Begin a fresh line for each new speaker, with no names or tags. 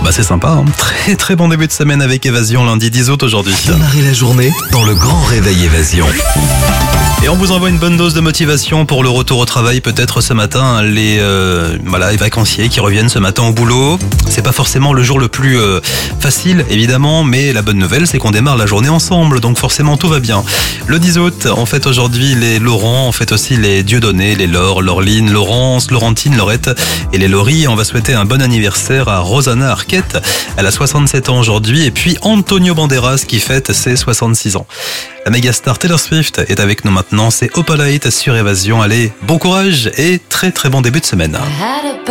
Bah c'est sympa, hein. Très très bon début de semaine avec Évasion, lundi 10 août aujourd'hui.
Démarrez la journée dans le grand réveil Évasion.
Et on vous envoie une bonne dose de motivation pour le retour au travail peut-être ce matin. Les vacanciers qui reviennent ce matin au boulot. C'est pas forcément le jour le plus facile évidemment, mais la bonne nouvelle c'est qu'on démarre la journée ensemble, donc forcément tout va bien. Le 10 août, on fête aujourd'hui les Laurent, on fête aussi les Dieudonné, les Laure, Laureline, Laurence, Laurentine, Laurette et les Laurie. On va souhaiter un bon anniversaire à Rosanna Arquette, elle a 67 ans aujourd'hui, et puis Antonio Banderas qui fête ses 66 ans. La méga star Taylor Swift est avec nous maintenant, c'est Opalite sur Évasion. Allez, bon courage et très très bon début de semaine.